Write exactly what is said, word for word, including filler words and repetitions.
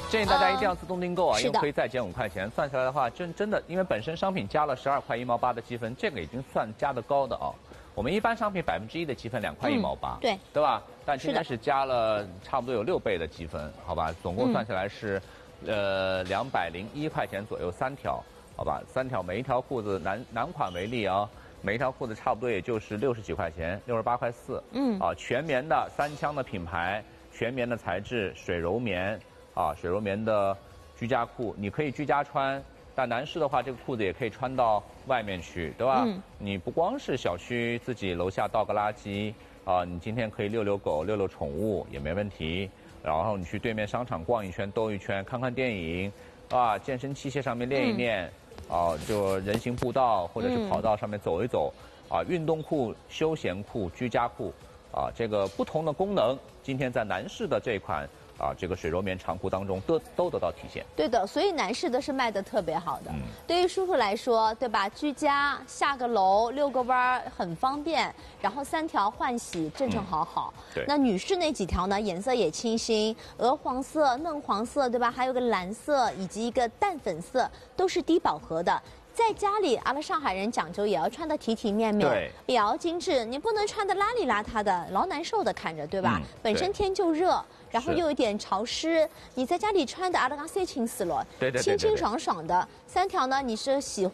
建议大家一定要自动订购啊， 呃、 因为可以再减五块钱。算下来的话，真真的，因为本身商品加了十二块一毛八的积分，这个已经算加的高的啊。我们一般商品百分之一的积分两块一毛八， 对对吧？但今天是加了差不多有六倍的积分，好吧？总共算下来是，嗯、呃两百零一块钱左右三条，好吧？三条每一条裤子男男款为例啊。每一条裤子差不多也就是六十几块钱，六十八块四。嗯，啊，全棉的三枪的品牌，全棉的材质，水柔棉，啊，水柔棉的居家裤，你可以居家穿，但男士的话，这个裤子也可以穿到外面去，对吧？嗯，你不光是小区自己楼下倒个垃圾，啊，你今天可以遛遛狗、遛遛宠物也没问题。然后你去对面商场逛一圈、兜一圈，看看电影，啊，健身器械上面练一练。嗯啊，就人行步道或者是跑道上面走一走，嗯、啊，运动裤、休闲裤、居家裤，啊，这个不同的功能，今天在男士的这款啊这个水柔棉长裤当中都都得到体现。 对的，所以男士的是卖的特别好的。嗯、对于叔叔来说，对吧？居家下个楼、遛个弯很方便，然后三条换洗正正好好。嗯、对。那女士那几条呢，颜色也清新，鹅黄色、嫩黄色，对吧？还有个蓝色以及一个淡粉色，都是低饱和的。在家里，阿拉上海人讲究也要穿得体体面面，对，也要精致，你不能穿得邋里邋遢的，老难受的看着，对吧？嗯、本身天就热，然后又有点潮湿，你在家里穿的阿拉刚塞清死了，清清爽爽的。三条呢，你是喜